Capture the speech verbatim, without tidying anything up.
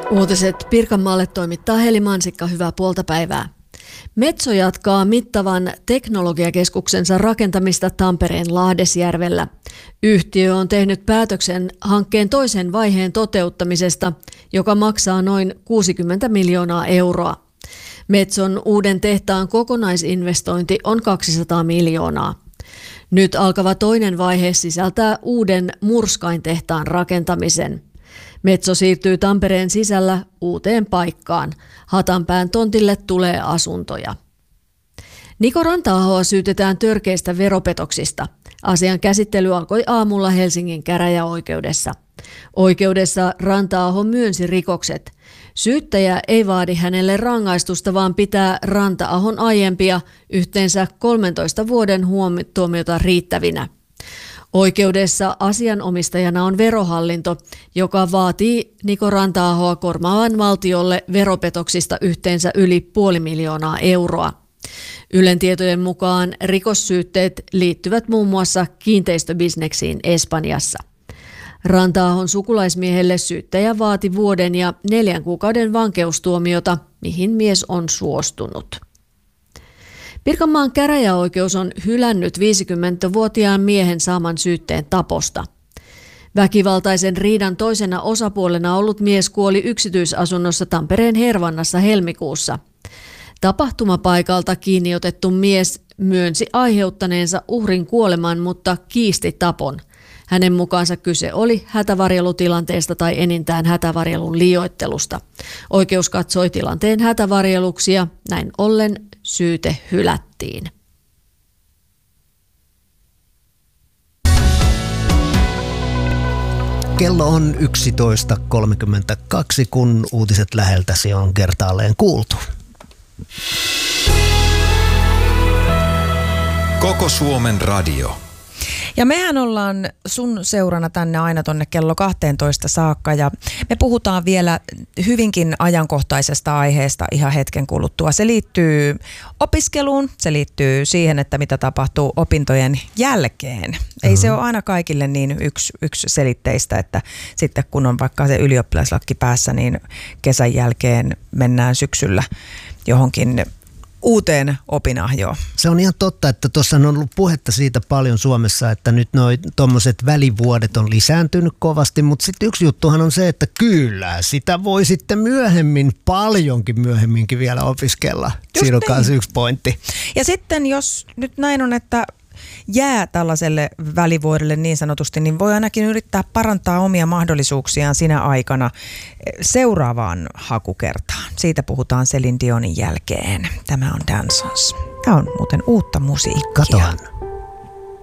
Uutiset Pirkanmaalle toimittaa Heli Mansikka, hyvää puolta päivää. Metso jatkaa mittavan teknologiakeskuksensa rakentamista Tampereen Lahdesjärvellä. Yhtiö on tehnyt päätöksen hankkeen toisen vaiheen toteuttamisesta, joka maksaa noin kuusikymmentä miljoonaa euroa. Metson uuden tehtaan kokonaisinvestointi on kaksisataa miljoonaa. Nyt alkava toinen vaihe sisältää uuden murskaintehtaan rakentamisen. Metso siirtyy Tampereen sisällä uuteen paikkaan. Hatanpään tontille tulee asuntoja. Niko Ranta-ahoa syytetään törkeistä veropetoksista. Asian käsittely alkoi aamulla Helsingin käräjäoikeudessa. Oikeudessa Ranta-aho myönsi rikokset. Syyttäjä ei vaadi hänelle rangaistusta, vaan pitää Ranta-ahon aiempia yhteensä kolmentoista vuoden tuomiota riittävinä. Oikeudessa asianomistajana on Verohallinto, joka vaatii Niko Ranta-ahoa korvaavan valtiolle veropetoksista yhteensä yli puoli miljoonaa euroa. Ylen tietojen mukaan rikossyytteet liittyvät muun muassa kiinteistöbisneksiin Espanjassa. Ranta-ahon sukulaismiehelle syyttäjä vaati vuoden ja neljän kuukauden vankeustuomiota, mihin mies on suostunut. Pirkanmaan käräjäoikeus on hylännyt viisikymmentävuotiaan miehen saaman syytteen taposta. Väkivaltaisen riidan toisena osapuolena ollut mies kuoli yksityisasunnossa Tampereen Hervannassa helmikuussa. Tapahtumapaikalta kiinni otettu mies myönsi aiheuttaneensa uhrin kuoleman, mutta kiisti tapon. Hänen mukaansa kyse oli hätävarjelutilanteesta tai enintään hätävarjelun liioittelusta. Oikeus katsoi tilanteen hätävarjeluksi ja näin ollen syyte hylättiin. Kello on yksitoista kolmekymmentäkaksi, kun uutiset läheltäsi on kertaalleen kuultu. Koko Suomen radio. Ja mehän ollaan sun seurana tänne aina tonne kello kahteentoista saakka ja me puhutaan vielä hyvinkin ajankohtaisesta aiheesta ihan hetken kuluttua. Se liittyy opiskeluun, se liittyy siihen, että mitä tapahtuu opintojen jälkeen. Ei se ole aina kaikille niin yksi, yksi selitteistä, että sitten kun on vaikka se ylioppilaslakki päässä, niin kesän jälkeen mennään syksyllä johonkin uuteen opinahjoon. Se on ihan totta, että tuossa on ollut puhetta siitä paljon Suomessa, että nyt noi tommoset välivuodet on lisääntynyt kovasti, mutta sitten yksi juttuhan on se, että kyllä sitä voi sitten myöhemmin, paljonkin myöhemminkin vielä opiskella. Just siinä on niin. Kanssa yksi pointti. Ja sitten jos nyt näin on, että jää tällaiselle välivuodelle niin sanotusti, niin voi ainakin yrittää parantaa omia mahdollisuuksiaan sinä aikana seuraavaan hakukertaan. Siitä puhutaan Celine Dionin jälkeen. Tämä on Dancers. Tämä on muuten uutta musiikkia. Katohan.